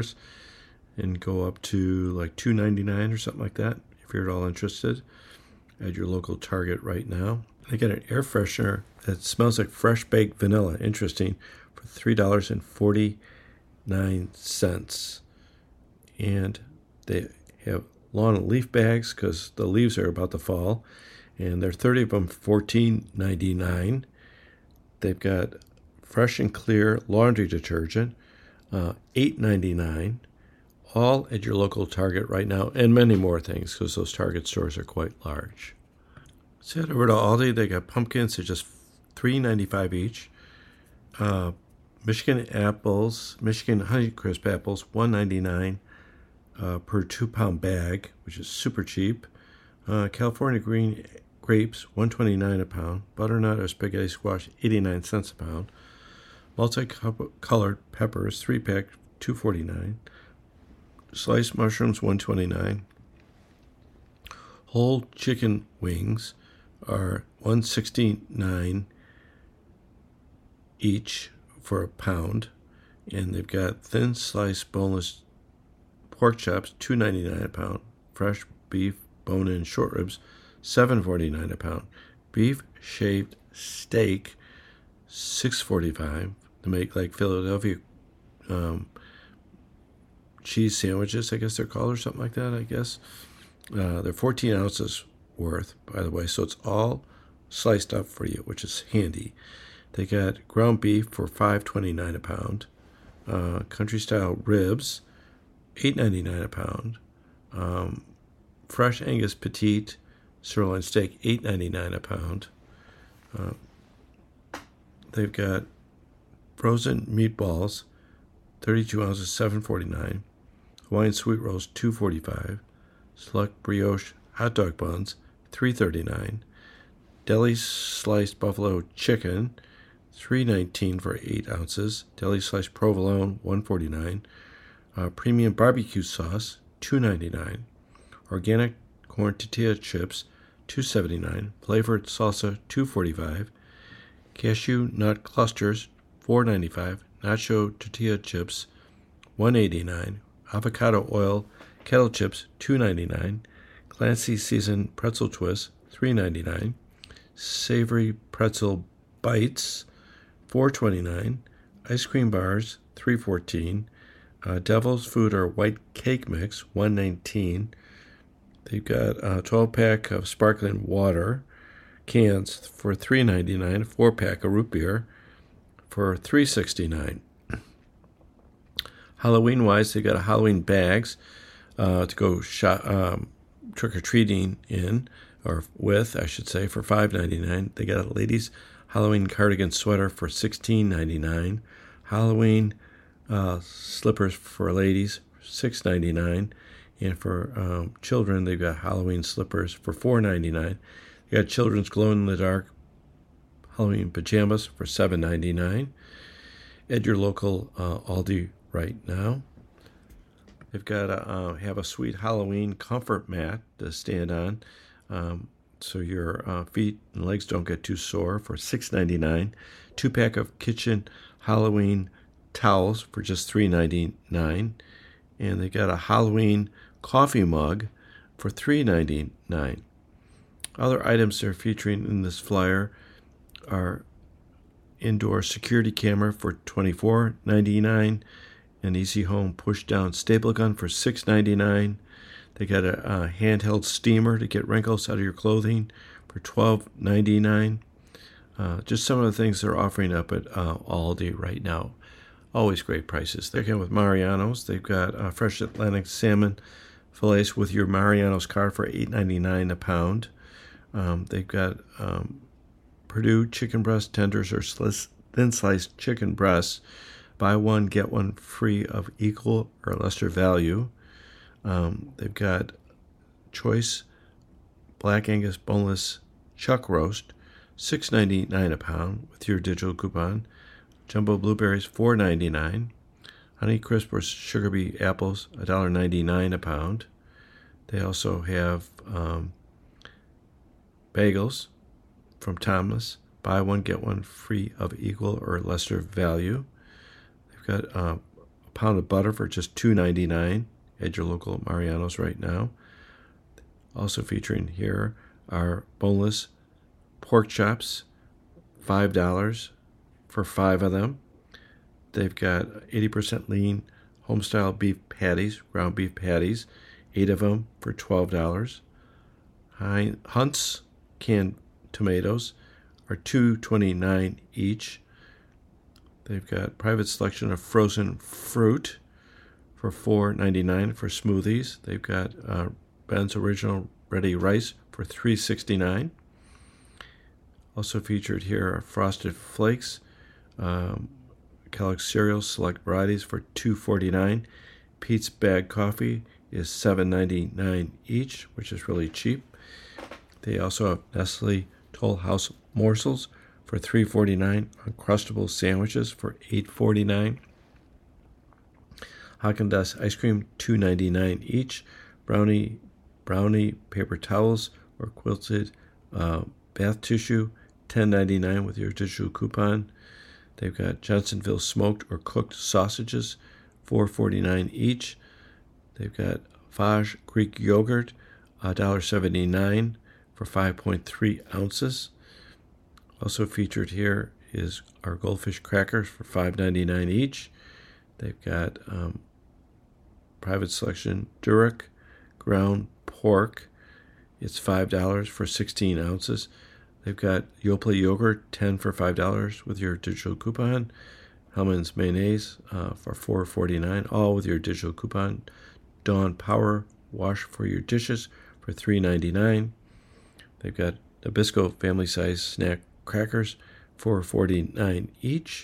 and go up to like $2.99 or something like that if you're at all interested at your local Target right now. They got an air freshener that smells like fresh baked vanilla. Interesting, for $3.49. And they have lawn and leaf bags because the leaves are about to fall, and there are 30 of them, $14.99. They've got fresh and clear laundry detergent, $8.99. All at your local Target right now, and many more things because those Target stores are quite large. So head over to Aldi. They got pumpkins. They're just $3.95 each. Michigan apples, Michigan Honeycrisp apples, $1.99 per 2-pound bag, which is super cheap. California green grapes, $1.29 a pound. Butternut or spaghetti squash, 89 cents a pound. Multicolored peppers, 3-pack, $2.49. Sliced mushrooms, $1.29. Whole chicken wings are $1.69 each for a pound, and they've got thin sliced boneless pork chops, $2.99 a pound. Fresh beef, bone-in short ribs, $7.49 a pound. Beef shaved steak, $6.45 to make like Philadelphia cheese sandwiches, I guess they're called, or something like that, I guess. They're 14 ounces worth, by the way, so it's all sliced up for you, which is handy. They got ground beef for $5.29 a pound. Country-style ribs, $8.99 a pound. Fresh Angus petite sirloin steak, $8.99 a pound. They've got frozen meatballs, 32 ounces, $7.49. Hawaiian sweet rolls, $2.45. Select brioche hot dog buns, $3.39. Deli sliced buffalo chicken, $3.19 for 8 ounces. Deli sliced provolone, $1.49. Premium barbecue sauce, $2.99. Organic corn tortilla chips, $2.79. Flavored salsa, $2.45. Cashew nut clusters, $4.95. Nacho tortilla chips, $1.89. Avocado oil kettle chips, $2.99. Clancy seasoned pretzel twists, $3.99. Savory pretzel bites, $4.29. Ice cream bars, $3.14. Devil's Food or white cake mix, $1.19. They've got a 12-pack of sparkling water cans for $3.99. A 4-pack of root beer for $3.69. Halloween-wise, they got a Halloween bags to go trick-or-treating in, or with, I should say, for $5.99. They got a ladies' Halloween cardigan sweater for $16.99. Halloween slippers for ladies, $6.99. And for children, they've got Halloween slippers for $4.99. They got children's glow-in-the-dark Halloween pajamas for $7.99 at your local Aldi right now. They've got have a sweet Halloween comfort mat to stand on, so your feet and legs don't get too sore, for $6.99. 2-pack of kitchen Halloween towels for just $3.99. And they got a Halloween coffee mug for $3.99. Other items they're featuring in this flyer are indoor security camera for $24.99, an Easy Home push-down staple gun for $6.99. They got a handheld steamer to get wrinkles out of your clothing for $12.99. Just some of the things they're offering up at Aldi right now. Always great prices. They're again with Mariano's. They've got fresh Atlantic salmon fillets with your Mariano's card for $8.99 a pound. They've got Purdue chicken breast tenders or thin sliced chicken breasts. Buy one, get one free of equal or lesser value. They've got choice Black Angus boneless chuck roast, $6.99 a pound with your digital coupon. Jumbo blueberries, $4.99. Honeycrisp or Sugar Bee apples, $1.99 a pound. They also have bagels from Thomas. Buy one, get one free of equal or lesser value. They've got pound of butter for just $2.99 at your local Mariano's right now. Also featuring here are boneless pork chops, $5 for 5 of them. They've got 80% lean homestyle beef patties, ground beef patties, 8 of them for $12. Hunt's canned tomatoes are $2.29 each. They've got private selection of frozen fruit for $4.99 for smoothies. They've got Ben's Original Ready Rice for $3.69. Also featured here are Frosted Flakes, Kellogg's cereal, select varieties for $2.49. Pete's Bag Coffee is $7.99 each, which is really cheap. They also have Nestle Toll House morsels for $3.49, Uncrustable sandwiches for $8.49, Haagen-Dazs ice cream $2.99 each, brownie paper towels or quilted bath tissue $10.99 with your digital coupon. They've got Johnsonville smoked or cooked sausages $4.49 each. They've got Fage Greek yogurt $1.79 for 5.3 ounces. Also featured here is our goldfish crackers for $5.99 each. They've got private selection Duroc ground pork. It's $5 for 16 ounces. They've got Yoplait yogurt, 10 for $5 with your digital coupon. Hellmann's mayonnaise for $4.49, all with your digital coupon. Dawn Power wash for your dishes for $3.99. They've got Nabisco family-size snack crackers for $4.49 each.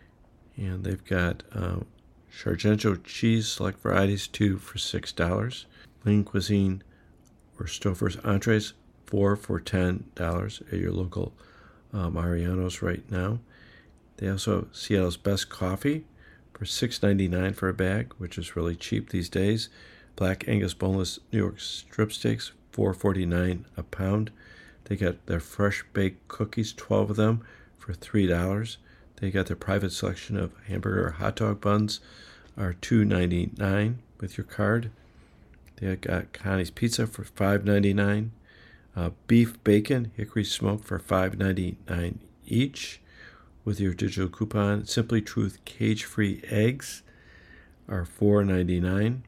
And they've got Sargento cheese, select varieties, 2 for $6. Lean Cuisine or Stouffer's entrees, 4 for $10 at your local Mariano's right now. They also have Seattle's Best Coffee for $6.99 for a bag, which is really cheap these days. Black Angus boneless New York strip steaks, $4.49 a pound. They got their fresh baked cookies, 12 of them, for $3. They got their private selection of hamburger or hot dog buns, are $2.99 with your card. They got Connie's Pizza for $5.99. Beef bacon, hickory smoke for $5.99 each with your digital coupon. Simply Truth cage-free eggs are $4.99.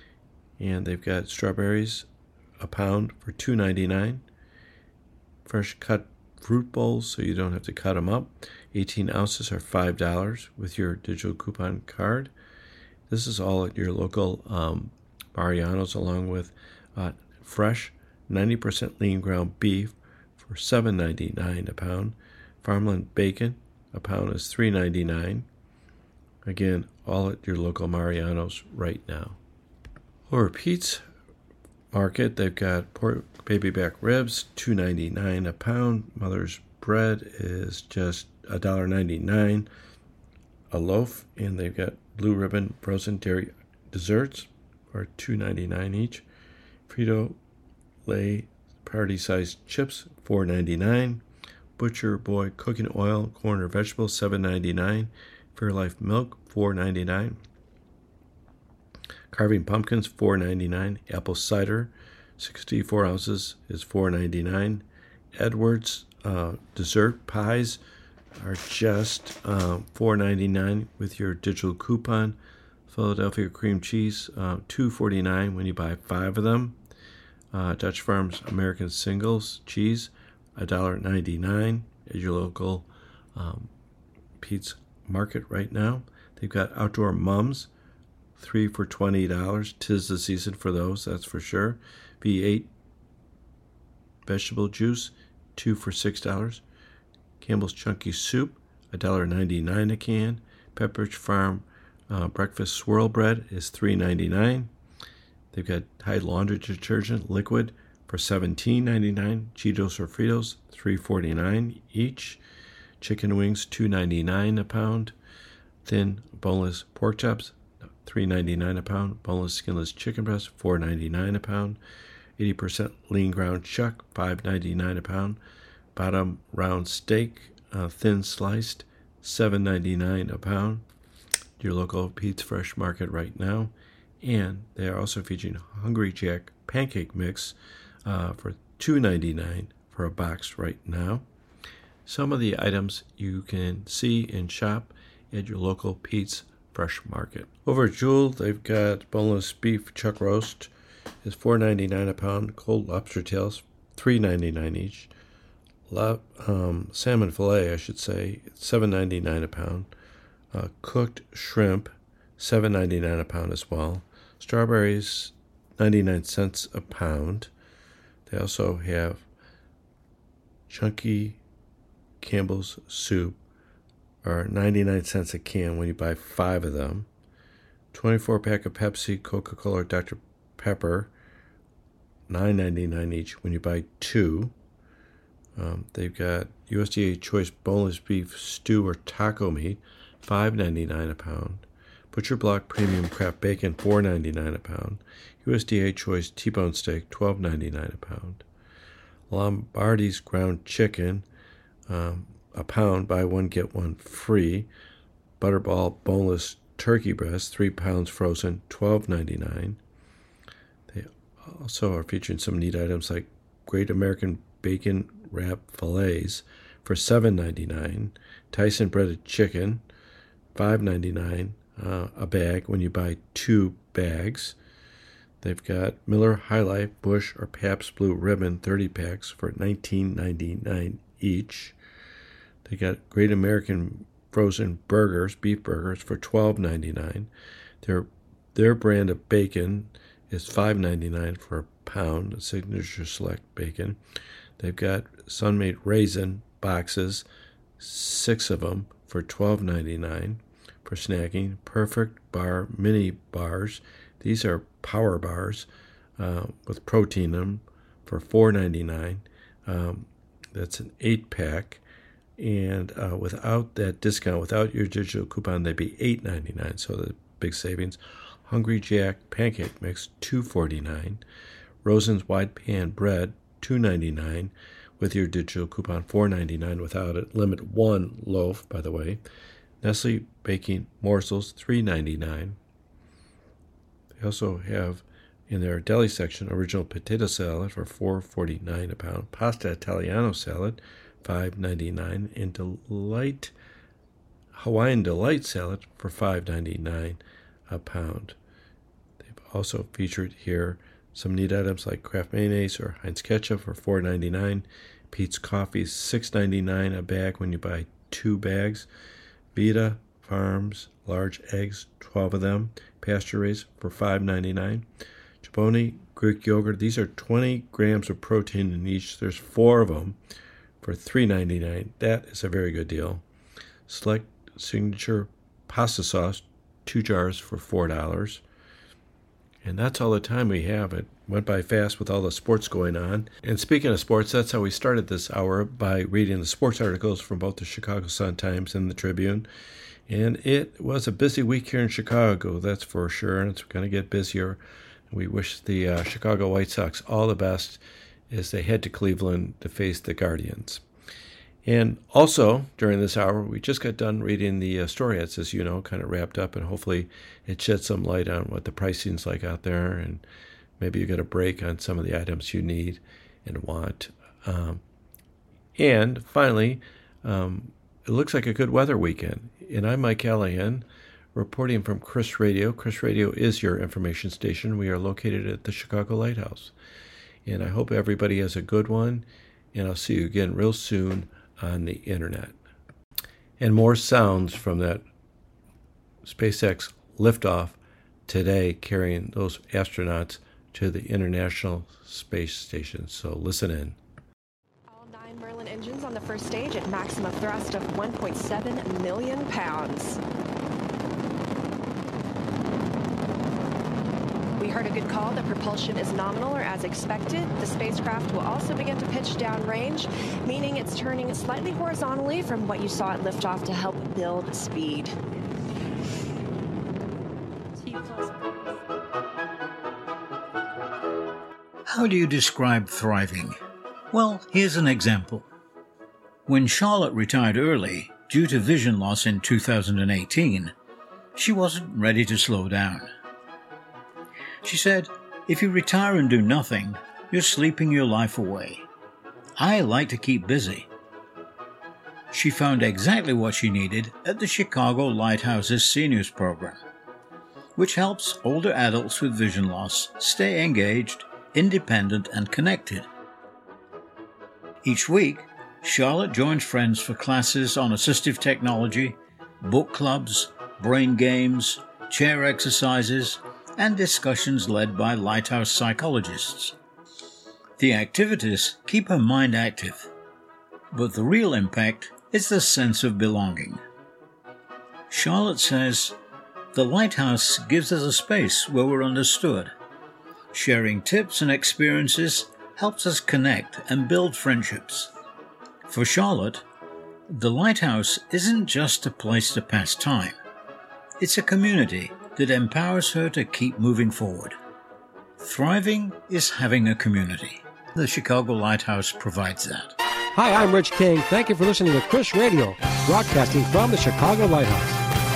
And they've got strawberries a pound for $2.99. Fresh cut fruit bowls, so you don't have to cut them up. 18 ounces are $5 with your digital coupon card. This is all at your local Mariano's, along with fresh 90% lean ground beef for $7.99 a pound. Farmland bacon, a pound is $3.99. Again, all at your local Mariano's right now. Over Pete's Market, they've got pork baby back ribs, $2.99 a pound. Mother's bread is just $1.99 a loaf, and they've got Blue Ribbon frozen dairy desserts for $2.99 each. Frito-Lay party-sized chips, $4.99. Butcher Boy cooking oil, corn or vegetables, $7.99. Fairlife milk, $4.99. Carving pumpkins, $4.99. Apple cider, 64 ounces, is $4.99. Edwards dessert pies are just $4.99 with your digital coupon. Philadelphia cream cheese, $2.49 when you buy 5 of them. Dutch Farms American Singles cheese, $1.99 at your local Pete's Market right now. They've got Outdoor Mums, 3 for $20. 'Tis the season for those, that's for sure. V8 vegetable juice, 2 for $6. Campbell's Chunky Soup, $1.99 a can. Pepperidge Farm breakfast swirl bread is $3.99. They've got Tide laundry detergent liquid for $17.99. Cheetos or Fritos, $3.49 each. Chicken wings, $2.99 a pound. Thin boneless pork chops, $3.99 a pound. Boneless skinless chicken breast, $4.99 a pound. 80% lean ground chuck, $5.99 a pound. Bottom round steak, thin sliced, $7.99 a pound. your local Pete's Fresh Market right now. And they are also featuring Hungry Jack Pancake Mix for $2.99 for a box right now. Some of the items you can see and shop at your local Pete's Fresh Market. Over at Jewel, they've got boneless beef chuck roast. It's $4.99 a pound. Cold lobster tails, $3.99 each. Salmon fillet, I should say, $7.99 a pound. Cooked shrimp, $7.99 a pound as well. Strawberries, 99 cents a pound. They also have chunky Campbell's soup, or 99 cents a can when you buy 5 of them. 24-pack of Pepsi, Coca-Cola, Dr. Pepper, $9.99 each when you buy 2. They've got USDA Choice Boneless Beef Stew or Taco Meat, $5.99 a pound. Butcher Block Premium Craft Bacon, $4.99 a pound. USDA Choice T-Bone Steak, $12.99 a pound. Lombardi's Ground Chicken, a pound, buy one, get one free. Butterball Boneless Turkey Breast, 3 pounds frozen, $12.99. They also are featuring some neat items like Great American Bacon Wrap Fillets for $7.99. Tyson Breaded Chicken, $5.99 a bag when you buy 2 bags. They've got Miller High Life Bush or Pabst Blue Ribbon 30 packs for $19.99 each. They got Great American Frozen Burgers, beef burgers, for $12.99. Their brand of bacon is $5.99 for a pound, a Signature Select bacon. They've got Sun-Made Raisin boxes, 6 of them, for $12.99 for snacking. Perfect Bar Mini Bars. These are power bars with protein in them for $4.99. That's an 8-pack. And without that discount, without your digital coupon, they'd be $8.99. So the big savings. Hungry Jack Pancake Mix, $2.49. Rosen's Wide Pan Bread, $2.99. With your digital coupon, $4.99 without it. Limit 1 loaf, by the way. Nestle Baking Morsels, $3.99. They also have in their deli section original potato salad for $4.49 a pound. Pasta Italiano salad, $5.99, and Hawaiian Delight salad for $5.99 a pound. They've also featured here some neat items like Kraft mayonnaise or Heinz ketchup for $4.99. Pete's Coffee, $6.99 a bag when you buy 2 bags. Vita Farms large eggs, 12 of them, pasture raised, for $5.99. Chobani Greek yogurt. These are 20 grams of protein in each. There's 4 of them for $3.99. That is a very good deal. Select Signature Pasta Sauce, 2 jars for $4. And that's all the time we have. It went by fast with all the sports going on. And speaking of sports, that's how we started this hour, by reading the sports articles from both the Chicago Sun-Times and the Tribune. And it was a busy week here in Chicago, that's for sure, and it's going to get busier. We wish the Chicago White Sox all the best as they head to Cleveland to face the Guardians. And also, during this hour, we just got done reading the storyettes, as you know, kind of wrapped up, and hopefully it sheds some light on what the pricing's like out there, and maybe you get a break on some of the items you need and want. And finally, it looks like a good weather weekend. And I'm Mike Callahan, reporting from Chris Radio. Chris Radio is your information station. We are located at the Chicago Lighthouse. And I hope everybody has a good one, and I'll see you again real soon on the internet. And more sounds from that SpaceX liftoff today, carrying those astronauts to the International Space Station. So listen in. All 9 Merlin engines on the first stage at maximum thrust of 1.7 million pounds. We heard a good call that propulsion is nominal or as expected. The spacecraft will also begin to pitch downrange, meaning it's turning slightly horizontally from what you saw at liftoff to help build speed. How do you describe thriving? Well, here's an example. When Charlotte retired early due to vision loss in 2018, she wasn't ready to slow down. She said, "If you retire and do nothing, you're sleeping your life away. I like to keep busy." She found exactly what she needed at the Chicago Lighthouse's Seniors Program, which helps older adults with vision loss stay engaged, independent, and connected. Each week, Charlotte joins friends for classes on assistive technology, book clubs, brain games, chair exercises, and discussions led by Lighthouse psychologists. The activities keep her mind active, but the real impact is the sense of belonging. Charlotte says, "The Lighthouse gives us a space where we're understood. Sharing tips and experiences helps us connect and build friendships." For Charlotte, the Lighthouse isn't just a place to pass time. It's a community that empowers her to keep moving forward. Thriving is having a community. The Chicago Lighthouse provides that. Hi, I'm Rich King. Thank you for listening to Chris Radio, broadcasting from the Chicago Lighthouse.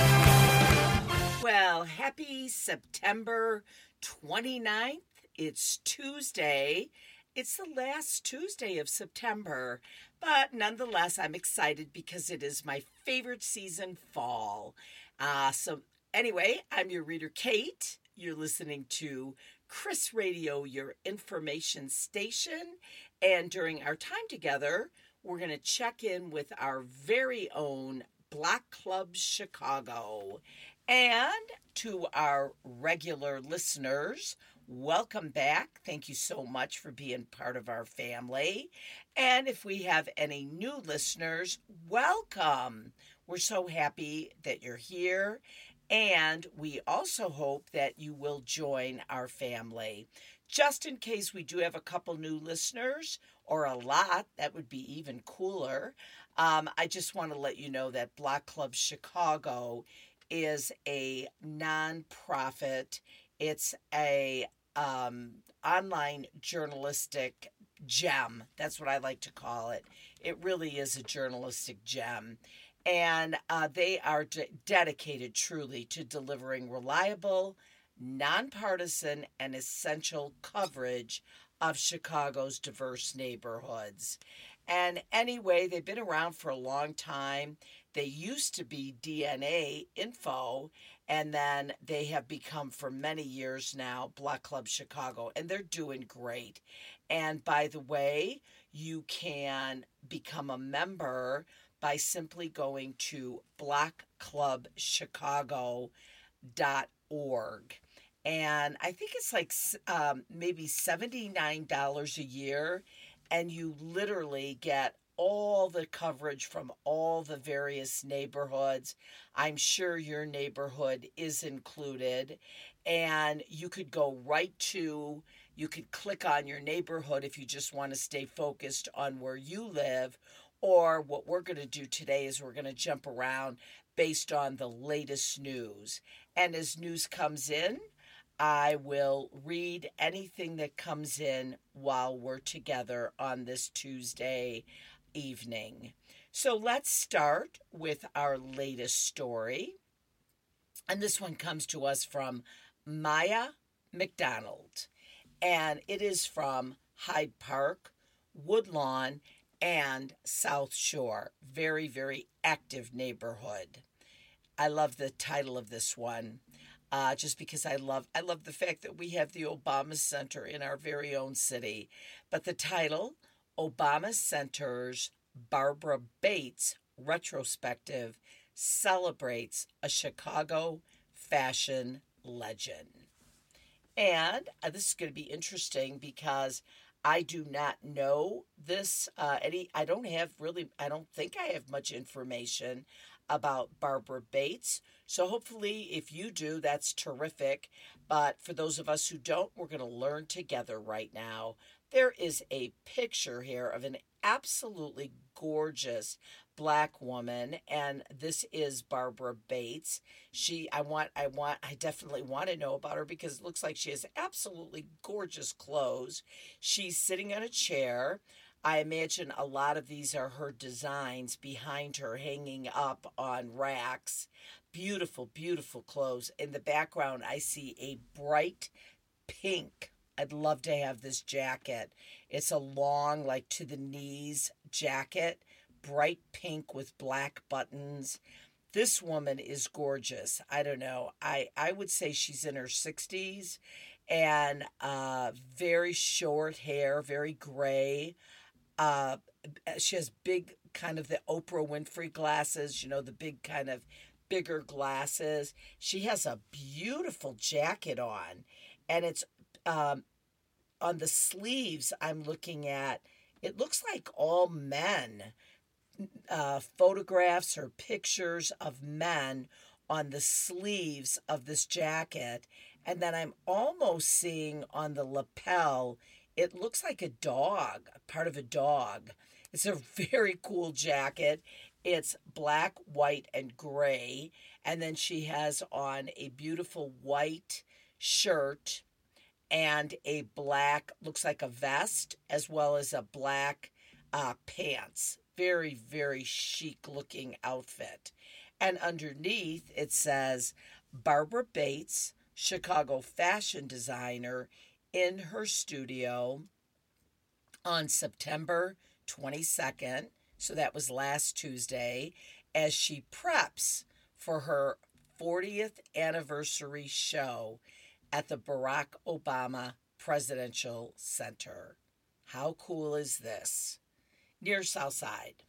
Well, happy September 29th. It's Tuesday. It's the last Tuesday of September, but nonetheless, I'm excited because it is my favorite season, fall. Anyway, I'm your reader, Kate. You're listening to Chris Radio, your information station. And during our time together, we're going to check in with our very own Black Club Chicago. And to our regular listeners, welcome back. Thank you so much for being part of our family. And if we have any new listeners, welcome. We're so happy that you're here. And we also hope that you will join our family. Just in case we do have a couple new listeners, or a lot, that would be even cooler. I just want to let you know that Black Club Chicago is a nonprofit. It's a online journalistic gem. That's what I like to call it. It really is a journalistic gem. And they are dedicated truly to delivering reliable, nonpartisan, and essential coverage of Chicago's diverse neighborhoods. And anyway, they've been around for a long time. They used to be DNA Info, and then they have become for many years now Black Club Chicago, and they're doing great. And by the way, you can become a member by simply going to blackclubchicago.org. And I think it's like maybe $79 a year, and you literally get all the coverage from all the various neighborhoods. I'm sure your neighborhood is included, and you could go you could click on your neighborhood if you just want to stay focused on where you live. Or what we're going to do today is we're going to jump around based on the latest news. And as news comes in, I will read anything that comes in while we're together on this Tuesday evening. So let's start with our latest story. And this one comes to us from Maya McDonald. And it is from Hyde Park, Woodlawn, and South Shore. Very, very active neighborhood. I love the title of this one, just because I love the fact that we have the Obama Center in our very own city. But the title, Obama Center's Barbara Bates Retrospective Celebrates a Chicago Fashion Legend. And this is going to be interesting because I do not know this. I don't think I have much information about Barbara Bates. So hopefully if you do, that's terrific. But for those of us who don't, we're going to learn together right now. There is a picture here of an absolutely gorgeous Black woman, and this is Barbara Bates. I definitely want to know about her because it looks like she has absolutely gorgeous clothes. She's sitting on a chair. I imagine a lot of these are her designs behind her hanging up on racks. Beautiful, beautiful clothes. In the background, I see a bright pink. I'd love to have this jacket. It's a long, like to the knees jacket, bright pink with black buttons. This woman is gorgeous. I don't know. I would say she's in her 60s and very short hair, very gray. Uh, she has big, kind of the Oprah Winfrey glasses, the big kind of bigger glasses. She has a beautiful jacket on, and it's on the sleeves. I'm looking at, it looks like all men, photographs or pictures of men on the sleeves of this jacket. And then I'm almost seeing on the lapel, it looks like a dog, part of a dog. It's a very cool jacket. It's black, white, and gray. And then she has on a beautiful white shirt and a black, looks like a vest, as well as a black pants. Very, very chic looking outfit. And underneath it says Barbara Bates, Chicago fashion designer, in her studio on September 22nd. So that was last Tuesday, as she preps for her 40th anniversary show at the Barack Obama Presidential Center. How cool is this? Near Southside.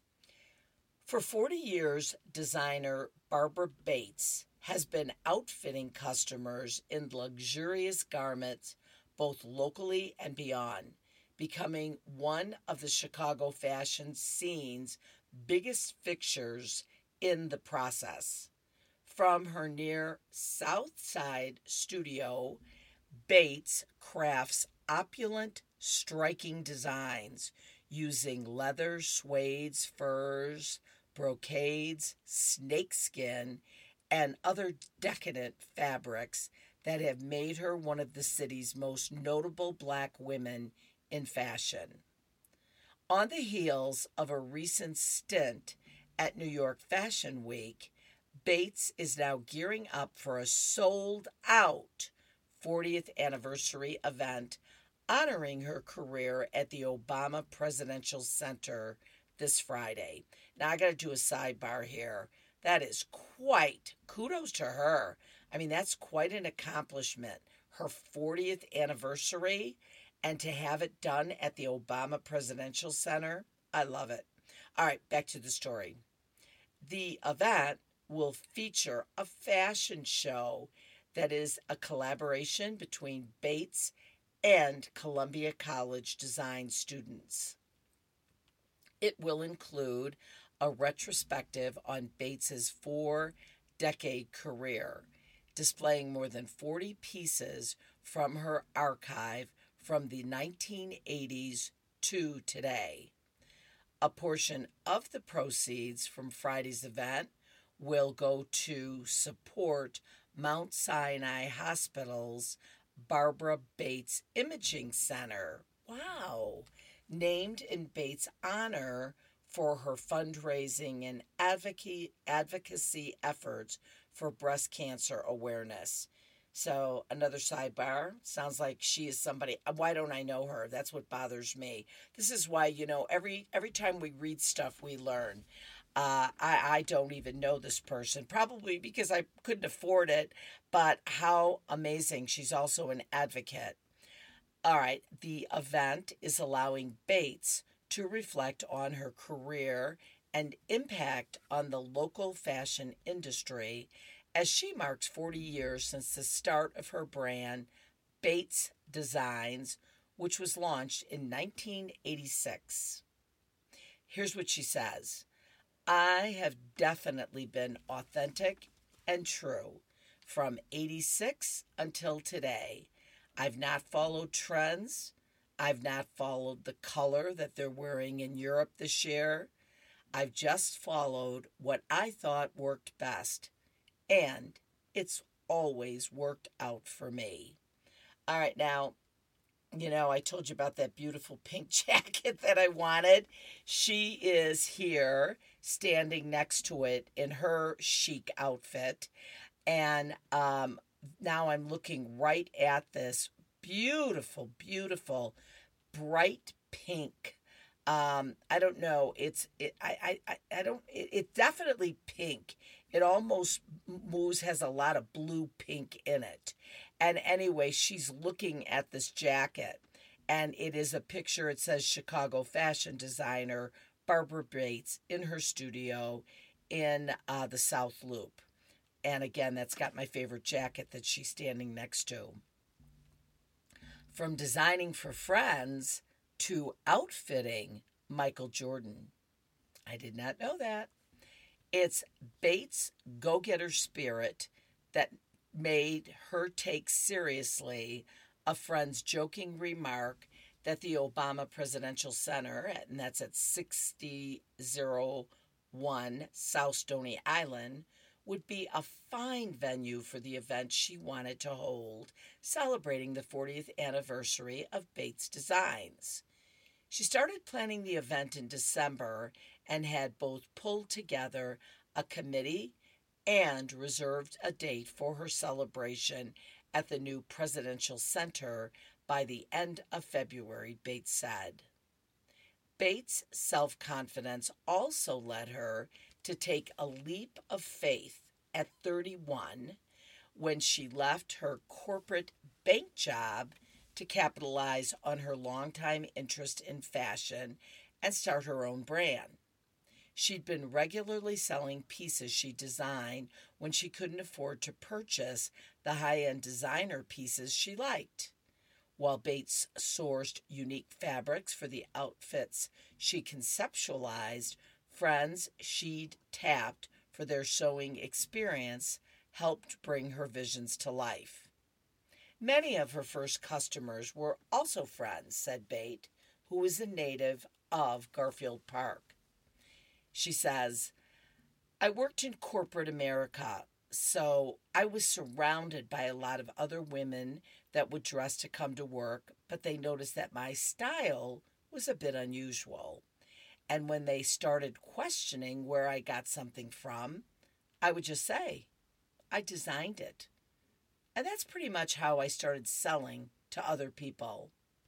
For 40 years, designer Barbara Bates has been outfitting customers in luxurious garments both locally and beyond, becoming one of the Chicago fashion scene's biggest fixtures in the process. From her near South Side studio, Bates crafts opulent, striking designs using leather, suedes, furs, brocades, snakeskin, and other decadent fabrics that have made her one of the city's most notable black women in fashion. On the heels of a recent stint at New York Fashion Week, Bates is now gearing up for a sold-out 40th anniversary event honoring her career at the Obama Presidential Center this Friday. Now, I got to do a sidebar here. That is quite, kudos to her. I mean, that's quite an accomplishment. Her 40th anniversary, and to have it done at the Obama Presidential Center, I love it. All right, back to the story. The event will feature a fashion show that is a collaboration between Bates and Columbia College design students. It will include a retrospective on Bates's 4-decade career, displaying more than 40 pieces from her archive from the 1980s to today. A portion of the proceeds from Friday's event will go to support Mount Sinai Hospital's Barbara Bates Imaging Center. Wow! Named in Bates' honor for her fundraising and advocacy efforts for breast cancer awareness. So, another sidebar, sounds like she is somebody, why don't I know her? That's what bothers me. This is why, every time we read stuff, we learn. I don't even know this person, probably because I couldn't afford it, but how amazing. She's also an advocate. All right, the event is allowing Bates to reflect on her career and impact on the local fashion industry as she marks 40 years since the start of her brand, Bates Designs, which was launched in 1986. Here's what she says. I have definitely been authentic and true from 86 until today. I've not followed trends. I've not followed the color that they're wearing in Europe this year. I've just followed what I thought worked best. And it's always worked out for me. All right, now, I told you about that beautiful pink jacket that I wanted. She is here standing next to it in her chic outfit. And now I'm looking right at this beautiful, beautiful, bright pink. I don't know. I don't. It's definitely pink. It almost moves has a lot of blue pink in it. And anyway, she's looking at this jacket, and it is a picture. It says Chicago fashion designer Barbara Bates in her studio in the South Loop. And again, that's got my favorite jacket that she's standing next to. From designing for friends to outfitting Michael Jordan. I did not know that. It's Bates' go-getter spirit that made her take seriously a friend's joking remark that the Obama Presidential Center, and that's at 6001 South Stony Island, would be a fine venue for the event she wanted to hold, celebrating the 40th anniversary of Bates Designs. She started planning the event in December and had both pulled together a committee and reserved a date for her celebration at the new Presidential Center by the end of February, Bates said. Bates' self-confidence also led her to take a leap of faith at 31 when she left her corporate bank job to capitalize on her longtime interest in fashion and start her own brand. She'd been regularly selling pieces she designed when she couldn't afford to purchase the high-end designer pieces she liked. While Bates sourced unique fabrics for the outfits she conceptualized, friends she'd tapped for their sewing experience helped bring her visions to life. Many of her first customers were also friends, said Bates, who was a native of Garfield Park. She says, I worked in corporate America, so I was surrounded by a lot of other women that would dress to come to work, but they noticed that my style was a bit unusual. And when they started questioning where I got something from, I would just say, I designed it. And that's pretty much how I started selling to other people.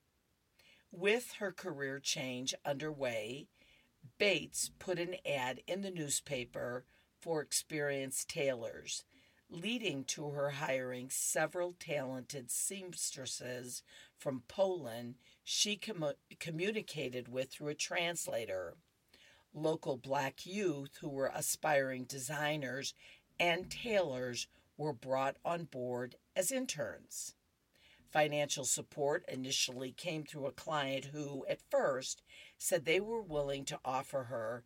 With her career change underway, Bates put an ad in the newspaper for experienced tailors, leading to her hiring several talented seamstresses from Poland she communicated with through a translator. Local black youth who were aspiring designers and tailors were brought on board as interns. Financial support initially came through a client who, at first, said they were willing to offer her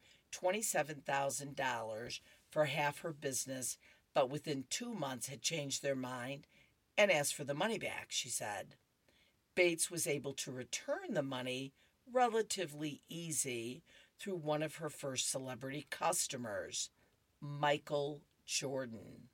$27,000 for half her business, but within 2 months had changed their mind and asked for the money back, she said. Bates was able to return the money relatively easy through one of her first celebrity customers, Michael Jordan.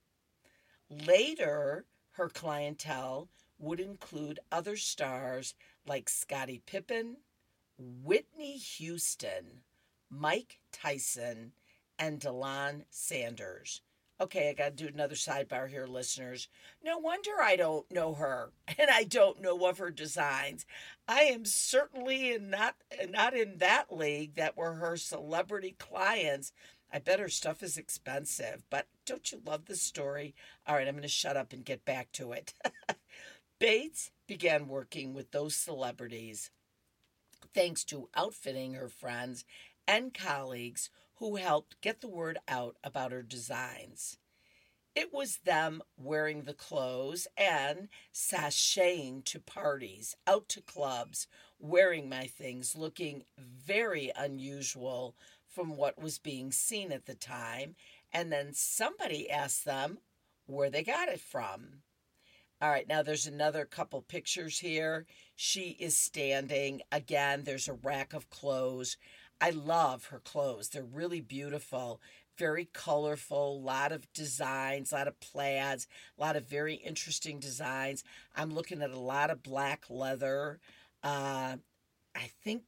Later, her clientele would include other stars like Scottie Pippen, Whitney Houston, Mike Tyson, and Delon Sanders. Okay, I got to do another sidebar here, listeners. No wonder I don't know her, and I don't know of her designs. I am certainly not in that league that were her celebrity clients. I bet her stuff is expensive, but don't you love the story? All right, I'm going to shut up and get back to it. Bates began working with those celebrities thanks to outfitting her friends and colleagues who helped get the word out about her designs. It was them wearing the clothes and sashaying to parties, out to clubs, wearing my things, looking very unusual from what was being seen at the time, and then somebody asked them where they got it from. All right, now there's another couple pictures here. She is standing. Again, there's a rack of clothes. I love her clothes. They're really beautiful. very colorful, a lot of designs, a lot of plaids, a lot of very interesting designs. I'm looking at a lot of black leather. I think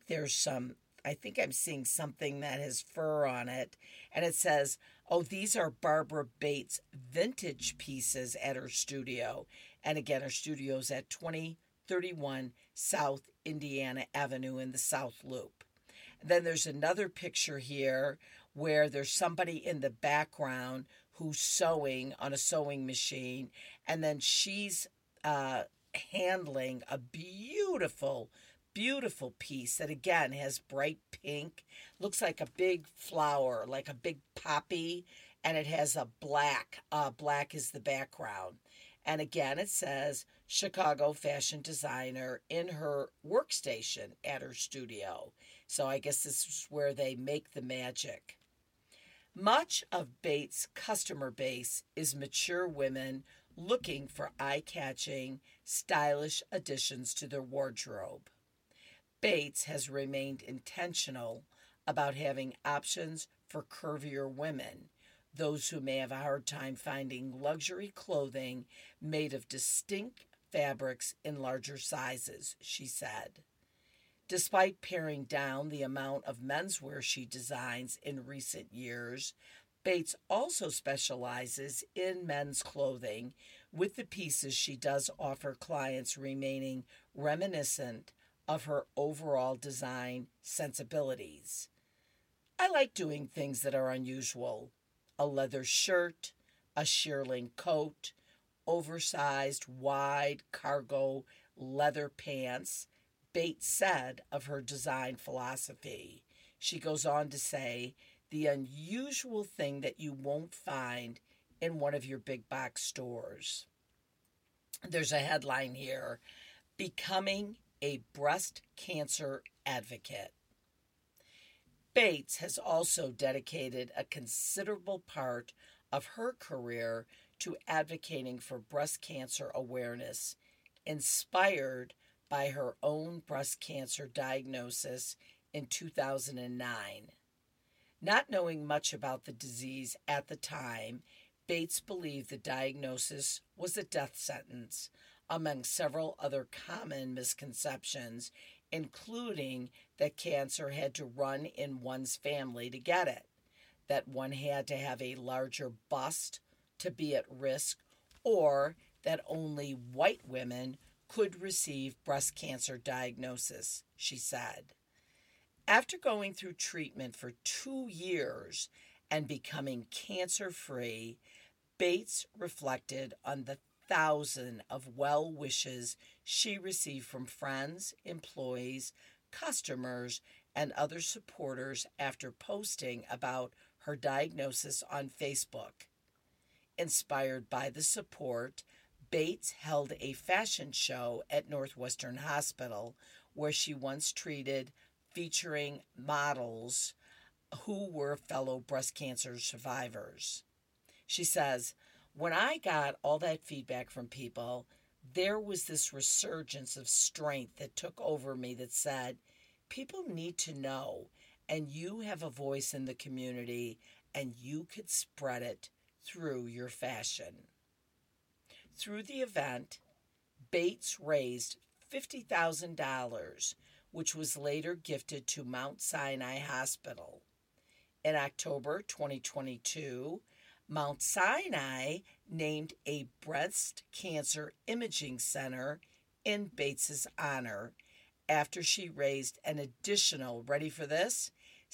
I think I'm seeing something that has fur on it. And it says, oh, these are Barbara Bates vintage pieces at her studio. And again, her studio's at 2031 South Indiana Avenue in the South Loop. Then there's another picture here where there's somebody in the background who's sewing on a sewing machine, and then she's handling a beautiful piece that again has bright pink, looks like a big flower, like a big poppy, and it has a black is the background. And again, it says Chicago fashion designer in her workstation at her studio. So I guess this is where they make the magic. Much of Bates' customer base is mature women looking for eye-catching, stylish additions to their wardrobe. Bates has remained intentional about having options for curvier women, those who may have a hard time finding luxury clothing made of distinct fabrics in larger sizes, she said. Despite paring down the amount of menswear she designs in recent years, Bates also specializes in men's clothing, with the pieces she does offer clients remaining reminiscent of her overall design sensibilities. I like doing things that are unusual. A leather shirt, a shearling coat, oversized wide cargo leather pants, Bates said of her design philosophy. She goes on to say, the unusual thing that you won't find in one of your big box stores. There's a headline here, Becoming a Breast Cancer Advocate. Bates has also dedicated a considerable part of her career to advocating for breast cancer awareness, inspired by her own breast cancer diagnosis in 2009. Not knowing much about the disease at the time, Bates believed the diagnosis was a death sentence, among several other common misconceptions, including that cancer had to run in one's family to get it, that one had to have a larger bust to be at risk, or that only white women could receive breast cancer diagnosis, she said. After going through treatment for 2 years and becoming cancer-free, Bates reflected on the thousands of well wishes she received from friends, employees, customers, and other supporters after posting about her diagnosis on Facebook. Inspired by the support, Bates held a fashion show at Northwestern Hospital, where she once treated, featuring models who were fellow breast cancer survivors. She says, when I got all that feedback from people, there was this resurgence of strength that took over me that said, people need to know, and you have a voice in the community, and you could spread it through your fashion. Through the event, Bates raised $50,000, which was later gifted to Mount Sinai Hospital. In October 2022, Mount Sinai named a breast cancer imaging center in Bates's honor after she raised an additional, ready for this,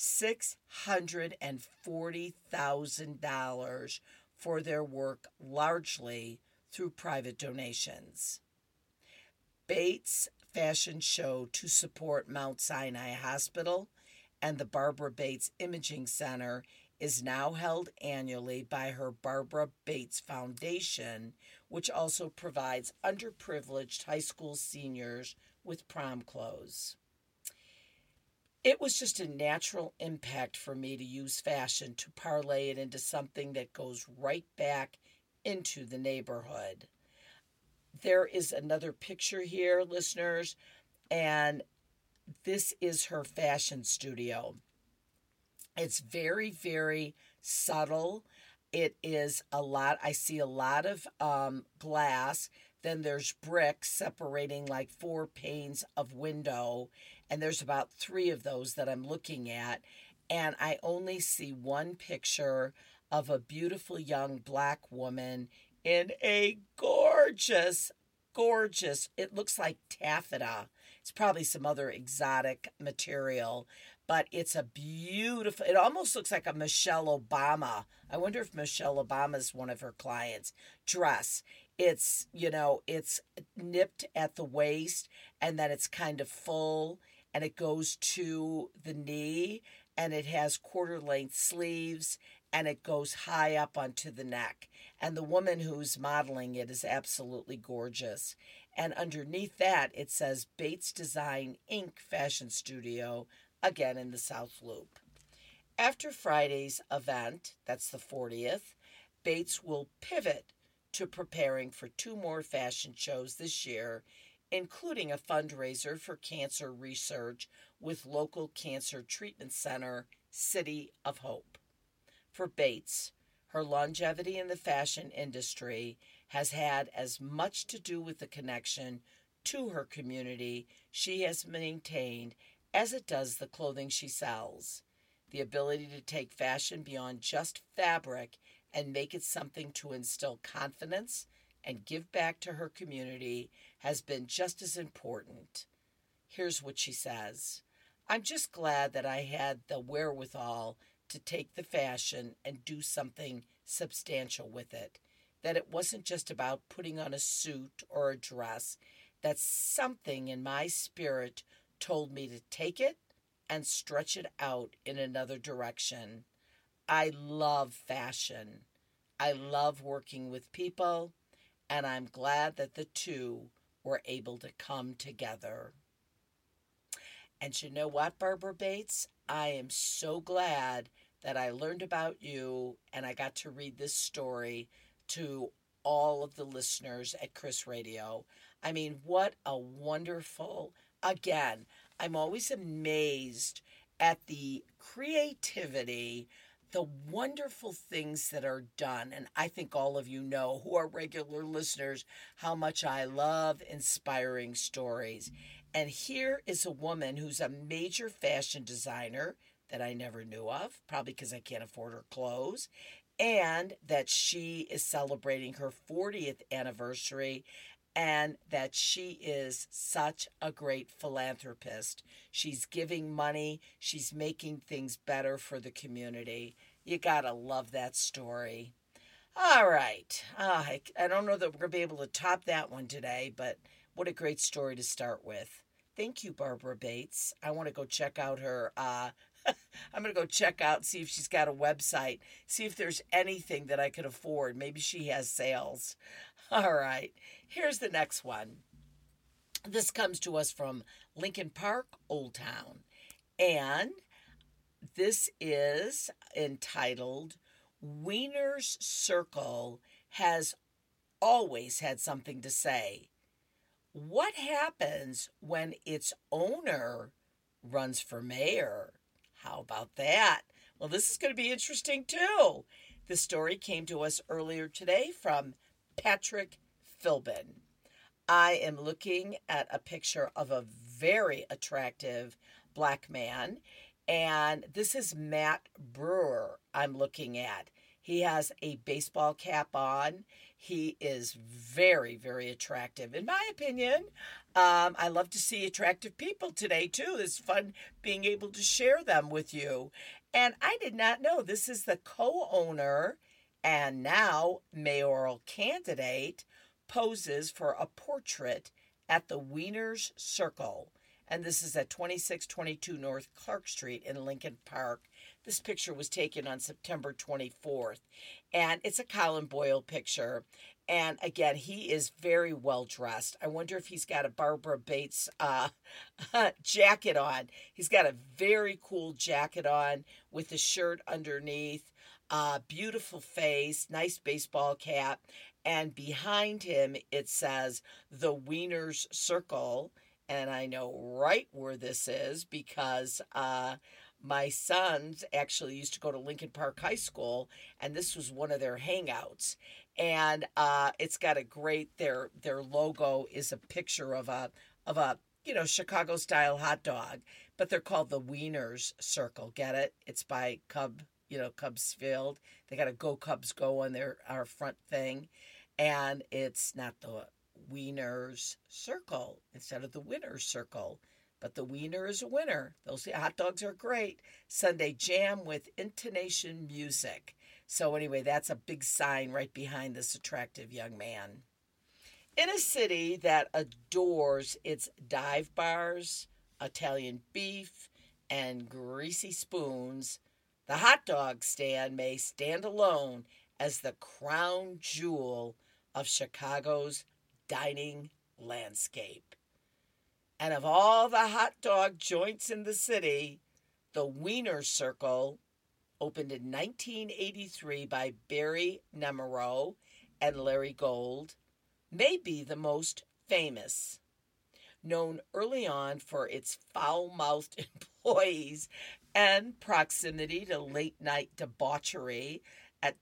$640,000 for their work, largely through private donations. Bates' fashion show to support Mount Sinai Hospital and the Barbara Bates Imaging Center is now held annually by her Barbara Bates Foundation, which also provides underprivileged high school seniors with prom clothes. It was just a natural impact for me to use fashion to parlay it into something that goes right back into the neighborhood. There is another picture here, listeners, and this is her fashion studio. It's very, very subtle. It is a lot. I see a lot of glass. Then there's bricks separating like 4 panes of window. And there's about 3 of those that I'm looking at. And I only see one picture of a beautiful young black woman in a gorgeous, it looks like taffeta. It's probably some other exotic material, but it's a beautiful, it almost looks like a Michelle Obama. I wonder if Michelle Obama is one of her clients. Dress. It's, it's nipped at the waist, and then it's kind of full, and it goes to the knee, and it has quarter length sleeves, and it goes high up onto the neck. And the woman who's modeling it is absolutely gorgeous. And underneath that, it says Bates Design Inc. Fashion Studio, again in the South Loop. After Friday's event, that's the 40th, Bates will pivot to preparing for 2 more fashion shows this year, including a fundraiser for cancer research with local cancer treatment center, City of Hope. For Bates, her longevity in the fashion industry has had as much to do with the connection to her community she has maintained as it does the clothing she sells. The ability to take fashion beyond just fabric and make it something to instill confidence and give back to her community has been just as important. Here's what she says. I'm just glad that I had the wherewithal to take the fashion and do something substantial with it. That it wasn't just about putting on a suit or a dress, that something in my spirit told me to take it and stretch it out in another direction. I love fashion. I love working with people, and I'm glad that the two were able to come together. And you know what, Barbara Bates? I am so glad that I learned about you and I got to read this story to all of the listeners at Chris Radio. I mean, what a wonderful, again, I'm always amazed at the creativity, the wonderful things that are done. And I think all of you know, who are regular listeners, how much I love inspiring stories. And here is a woman who's a major fashion designer that I never knew of, probably because I can't afford her clothes, and that she is celebrating her 40th anniversary, and that she is such a great philanthropist. She's giving money. She's making things better for the community. You gotta love that story. All right. I don't know that we're going to be able to top that one today, but what a great story to start with. Thank you, Barbara Bates. I want to go check out her I'm going to go check out, see if she's got a website, see if there's anything that I could afford. Maybe she has sales. All right, here's the next one. This comes to us from Lincoln Park, Old Town. And this is entitled, Wiener's Circle Has Always Had Something to Say. What happens when its owner runs for mayor? How about that? Well, this is going to be interesting too. The story came to us earlier today from Patrick Philbin. I am looking at a picture of a very attractive black man, and this is Matt Brewer I'm looking at. He has a baseball cap on. He is very, very attractive. In my opinion, I love to see attractive people today, too. It's fun being able to share them with you. And I did not know this is the co-owner and now mayoral candidate poses for a portrait at the Wiener's Circle. And this is at 2622 North Clark Street in Lincoln Park. This picture was taken on September 24th. And it's a Colin Boyle picture. And again, he is very well dressed. I wonder if he's got a Barbara Bates jacket on. He's got a very cool jacket on with a shirt underneath. Beautiful face, nice baseball cap. And behind him, it says the Wiener's Circle. And I know right where this is because My sons actually used to go to Lincoln Park High School, and this was one of their hangouts. And it's got a great their logo is a picture of a Chicago style hot dog, but they're called the Wieners Circle. Get it? It's by Cubs Field. They got a Go Cubs Go on our front thing, and it's not the Wieners Circle instead of the Winners Circle. But the wiener is a winner. Those hot dogs are great. Sunday jam with intonation music. So anyway, that's a big sign right behind this attractive young man. In a city that adores its dive bars, Italian beef, and greasy spoons, the hot dog stand may stand alone as the crown jewel of Chicago's dining landscape. And of all the hot dog joints in the city, the Wiener Circle, opened in 1983 by Barry Nemirow and Larry Gold, may be the most famous. Known early on for its foul-mouthed employees and proximity to late-night debauchery at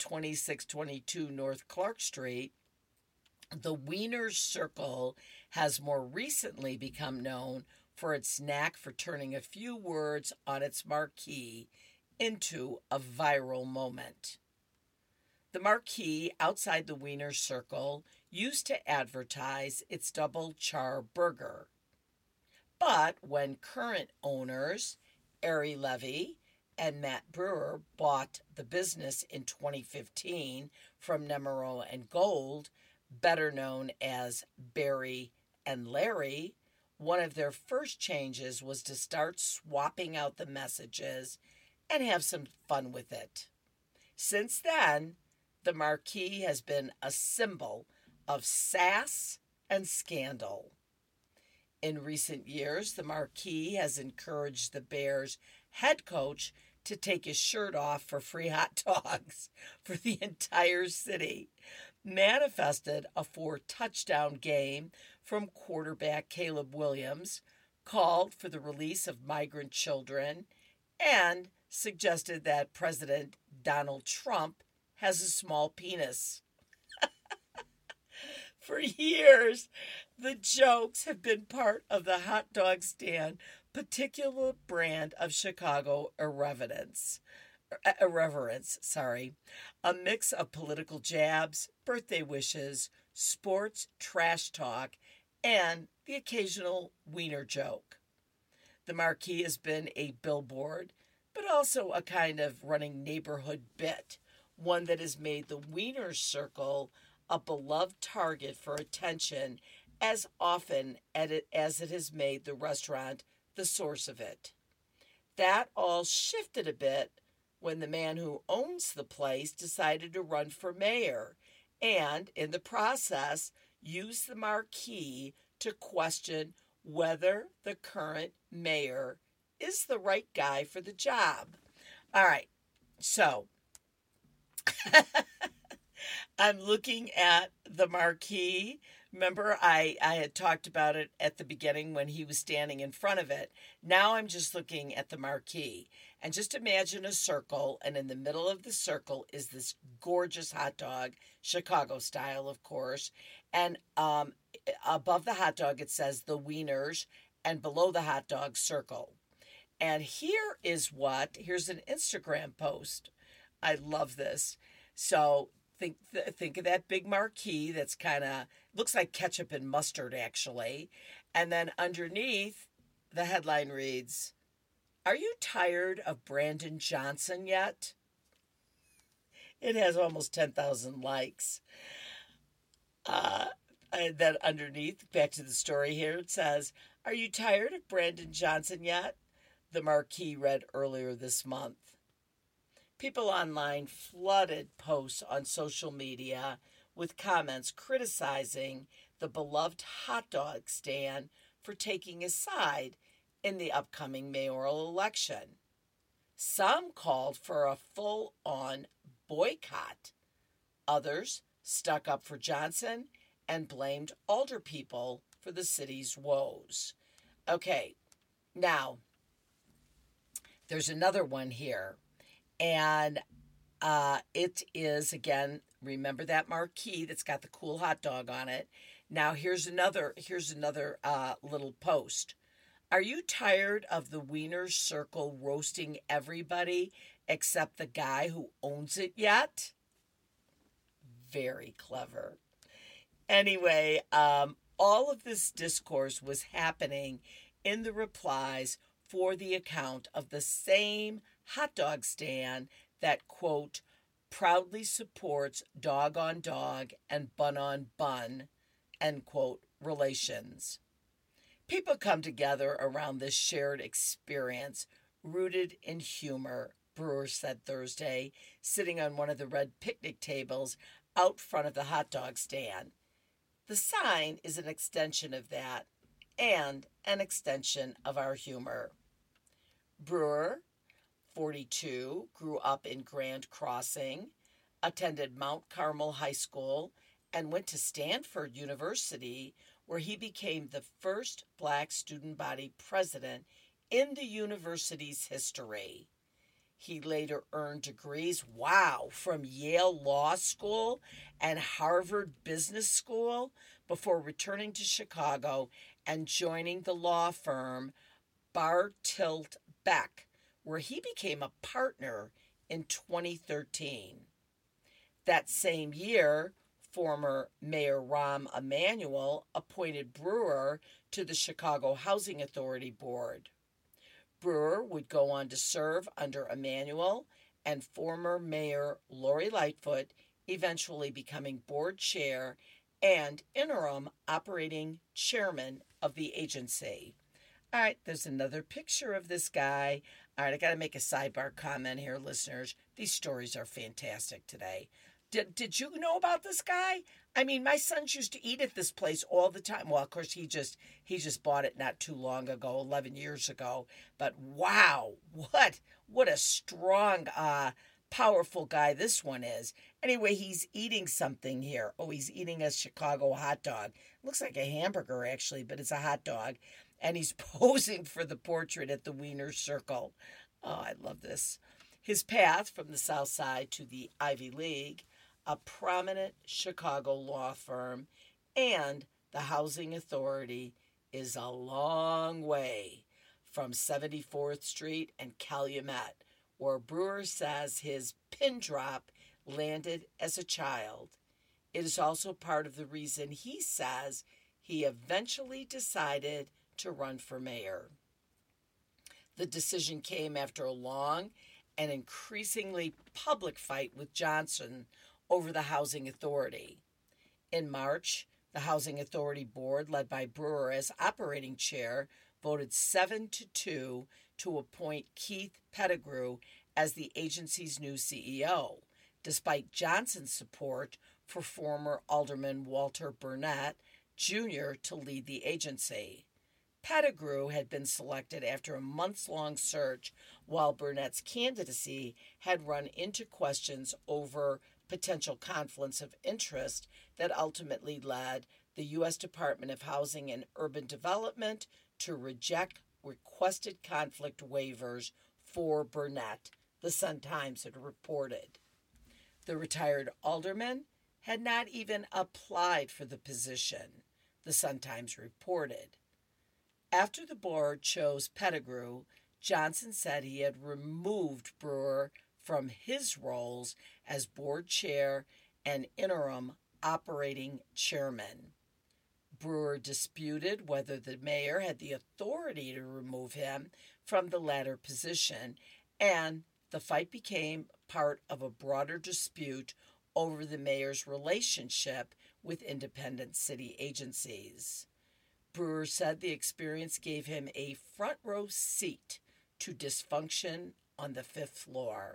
2622 North Clark Street, the Wiener Circle has more recently become known for its knack for turning a few words on its marquee into a viral moment. The marquee outside the Wiener Circle used to advertise its double char burger. But when current owners, Ari Levy and Matt Brewer, bought the business in 2015 from Nemirow and Gold, better known as Barry and Larry, one of their first changes was to start swapping out the messages and have some fun with it. Since then, the marquee has been a symbol of sass and scandal. In recent years, the marquee has encouraged the Bears' head coach to take his shirt off for free hot dogs for the entire city, manifested a 4-touchdown game from quarterback Caleb Williams, called for the release of migrant children, and suggested that President Donald Trump has a small penis. For years, the jokes have been part of the hot dog stand particular brand of Chicago irreverence, a mix of political jabs, birthday wishes, sports, trash talk, and the occasional wiener joke. The marquee has been a billboard, but also a kind of running neighborhood bit, one that has made the Wiener Circle a beloved target for attention as often as it has made the restaurant the source of it. That all shifted a bit when the man who owns the place decided to run for mayor and, in the process, used the marquee to question whether the current mayor is the right guy for the job. All right, so I'm looking at the marquee. Remember, I had talked about it at the beginning when he was standing in front of it. Now I'm just looking at the marquee. And just imagine a circle, and in the middle of the circle is this gorgeous hot dog, Chicago style, of course. And above the hot dog, it says the Wieners, and below the hot dog, circle. And here's an Instagram post. I love this. So think of that big marquee that's kind of looks like ketchup and mustard, actually. And then underneath, the headline reads, "Are you tired of Brandon Johnson yet?" It has almost 10,000 likes. And then underneath, back to the story here, it says, "Are you tired of Brandon Johnson yet?" The marquee read earlier this month. People online flooded posts on social media with comments criticizing the beloved hot dog stand for taking a side in the upcoming mayoral election. Some called for a full-on boycott. Others stuck up for Johnson and blamed alderpeople for the city's woes. Okay, now, There's another one here. And it is, again, remember that marquee that's got the cool hot dog on it. Now here's another little post. Are you tired of the Wiener Circle roasting everybody except the guy who owns it yet? Very clever. Anyway, all of this discourse was happening in the replies for the account of the same hot dog stand that, quote, proudly supports dog on dog and bun on bun, end quote, relations. People come together around this shared experience rooted in humor, Brewer said Thursday, sitting on one of the red picnic tables out front of the hot dog stand. The sign is an extension of that and an extension of our humor. Brewer, 42, grew up in Grand Crossing, attended Mount Carmel High School, and went to Stanford University, where he became the first Black student body president in the university's history. He later earned degrees, from Yale Law School and Harvard Business School before returning to Chicago and joining the law firm Bartilt Beck, where he became a partner in 2013. That same year, former Mayor Rahm Emanuel appointed Brewer to the Chicago Housing Authority Board. Brewer would go on to serve under Emanuel and former Mayor Lori Lightfoot, eventually becoming board chair and interim operating chairman of the agency. All right, there's another picture of this guy. All right, I got to make a sidebar comment here, listeners. These stories are fantastic today. Did you know about this guy? I mean, my sons used to eat at this place all the time. Well, of course, he just bought it not too long ago, 11 years ago. But wow, what a strong, powerful guy this one is. Anyway, he's eating something here. Oh, he's eating a Chicago hot dog. Looks like a hamburger, actually, but it's a hot dog. And he's posing for the portrait at the Wiener Circle. Oh, I love this. His path from the South Side to the Ivy League, a prominent Chicago law firm, and the Housing Authority is a long way from 74th Street and Calumet, where Brewer says his pin drop landed as a child. It is also part of the reason he says he eventually decided to run for mayor. The decision came after a long and increasingly public fight with Johnson over the Housing Authority. In March, the Housing Authority Board, led by Brewer as operating chair, voted 7-2 to appoint Keith Pettigrew as the agency's new CEO, despite Johnson's support for former Alderman Walter Burnett Jr. to lead the agency. Pettigrew had been selected after a months-long search, while Burnett's candidacy had run into questions over potential conflicts of interest that ultimately led the U.S. Department of Housing and Urban Development to reject requested conflict waivers for Burnett, the Sun-Times had reported. The retired alderman had not even applied for the position, the Sun-Times reported. After the board chose Pettigrew, Johnson said he had removed Brewer from his roles as board chair and interim operating chairman. Brewer disputed whether the mayor had the authority to remove him from the latter position, and the fight became part of a broader dispute over the mayor's relationship with independent city agencies. Brewer said the experience gave him a front-row seat to dysfunction on the fifth floor.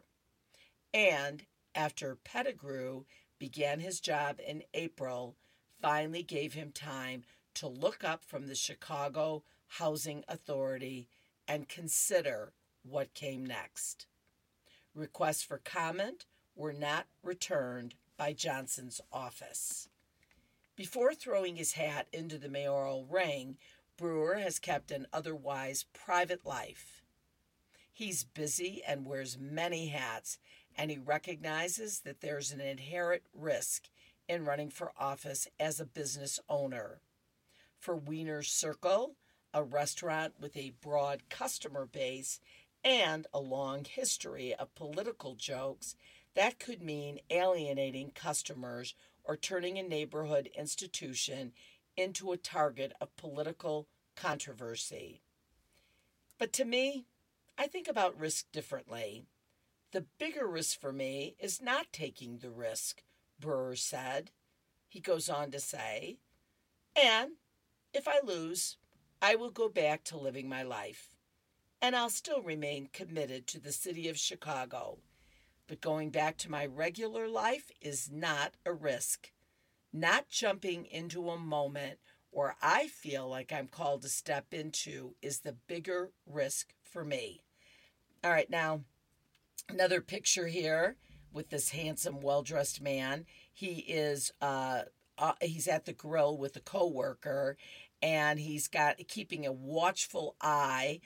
And after Pettigrew began his job in April, finally gave him time to look up from the Chicago Housing Authority and consider what came next. Requests for comment were not returned by Johnson's office. Before throwing his hat into the mayoral ring, Brewer has kept an otherwise private life. He's busy and wears many hats, and he recognizes that there's an inherent risk in running for office as a business owner. For Wiener's Circle, a restaurant with a broad customer base and a long history of political jokes, that could mean alienating customers or turning a neighborhood institution into a target of political controversy. But to me, I think about risk differently. The bigger risk for me is not taking the risk, Brewer said. He goes on to say, and if I lose, I will go back to living my life. And I'll still remain committed to the city of Chicago. But going back to my regular life is not a risk. Not jumping into a moment where I feel like I'm called to step into is the bigger risk for me. All right, now, another picture here with this handsome, well-dressed man. He's at the grill with a coworker, and he's keeping a watchful eye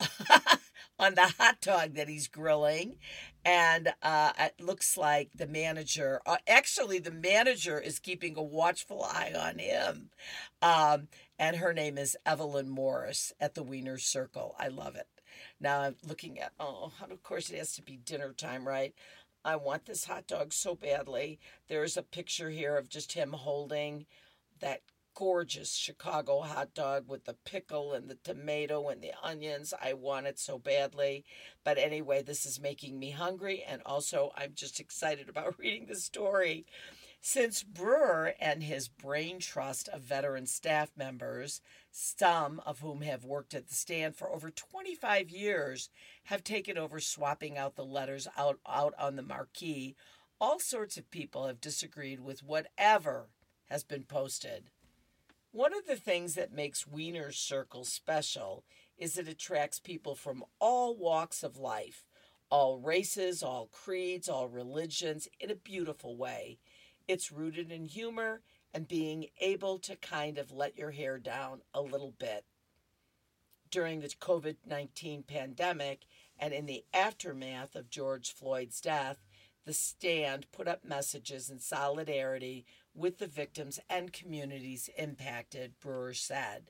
on the hot dog that he's grilling. And it looks like the manager, the manager is keeping a watchful eye on him. And her name is Evelyn Morris at the Wiener Circle. I love it. Now I'm looking at, of course it has to be dinner time, right? I want this hot dog so badly. There's a picture here of just him holding that gorgeous Chicago hot dog with the pickle and the tomato and the onions. I want it so badly. But anyway, this is making me hungry, and also I'm just excited about reading the story. Since Brewer and his brain trust of veteran staff members, some of whom have worked at the stand for over 25 years, have taken over swapping out the letters out on the marquee, all sorts of people have disagreed with whatever has been posted. One of the things that makes Wiener's Circle special is it attracts people from all walks of life, all races, all creeds, all religions, in a beautiful way. It's rooted in humor and being able to kind of let your hair down a little bit. During the COVID-19 pandemic and in the aftermath of George Floyd's death, the stand put up messages in solidarity with the victims and communities impacted, Brewer said.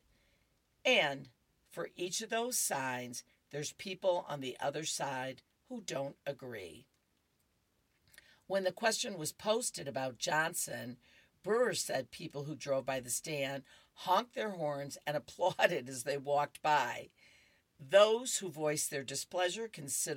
And for each of those signs, there's people on the other side who don't agree. When the question was posted about Johnson, Brewer said people who drove by the stand honked their horns and applauded as they walked by. Those who voiced their displeasure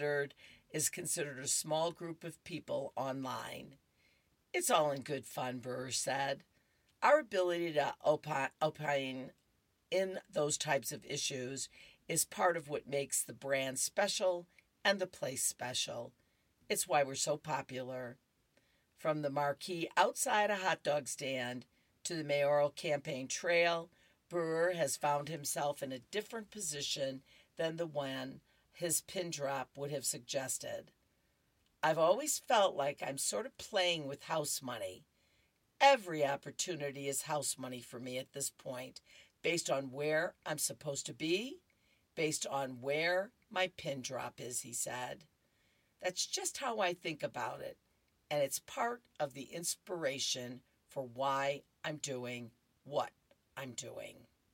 is considered a small group of people online. It's all in good fun, Brewer said. Our ability to opine in those types of issues is part of what makes the brand special and the place special. It's why we're so popular. From the marquee outside a hot dog stand to the mayoral campaign trail, Brewer has found himself in a different position than the one his pin drop would have suggested. I've always felt like I'm sort of playing with house money. Every opportunity is house money for me at this point, based on where I'm supposed to be, based on where my pin drop is, he said. That's just how I think about it, and it's part of the inspiration for why I'm doing what I'm doing.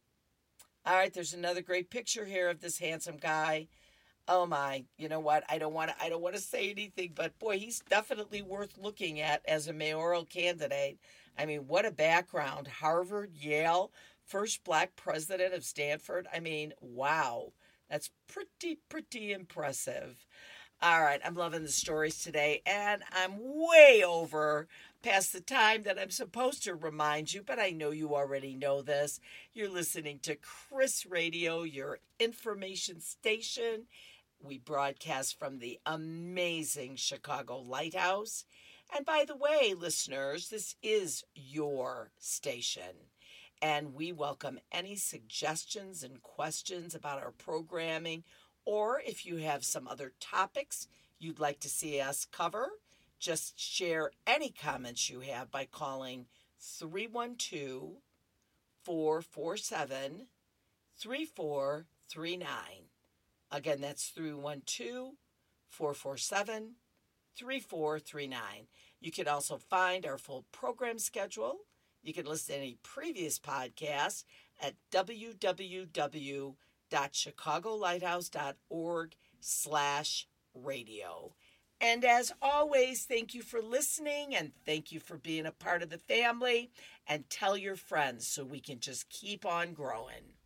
All right, there's another great picture here of this handsome guy. Oh my, you know what? I don't want to say anything, but boy, he's definitely worth looking at as a mayoral candidate. I mean, what a background. Harvard, Yale, first black president of Stanford. I mean, wow. That's pretty impressive. All right, I'm loving the stories today, and I'm way over past the time that I'm supposed to remind you, but I know you already know this. You're listening to Chris Radio, your information station. We broadcast from the amazing Chicago Lighthouse. And by the way, listeners, this is your station. And we welcome any suggestions and questions about our programming, or if you have some other topics you'd like to see us cover, just share any comments you have by calling 312-447-3439. Again, that's 312-447-3439. You can also find our full program schedule. You can listen to any previous podcasts at www.chicagolighthouse.org/radio. And as always, thank you for listening and thank you for being a part of the family. And tell your friends so we can just keep on growing.